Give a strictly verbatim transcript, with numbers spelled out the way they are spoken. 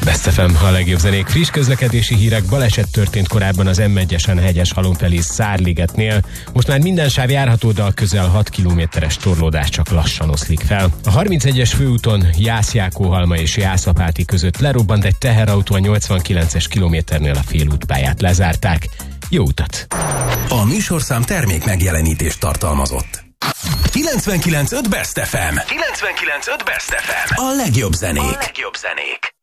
Best ef em, a legjobb zenék, friss közlekedési hírek. Baleset történt korábban az em egyesen Hegyeshalom felé Szárligetnél. Most már minden sáv járható, de a közel hat kilométeres torlódás csak lassan oszlik fel. A harmincegyes főúton Jász-Jákóhalma és Jászapáti között lerobbant egy teherautó, a nyolcvankilences kilométernél a félútpályát lezárták. Jó utat! A műsorszám termék megjelenítést tartalmazott. kilencvenkilenc pont öt Best ef em. kilencvenkilenc pont öt Best ef em. A legjobb zenék. A legjobb zenék.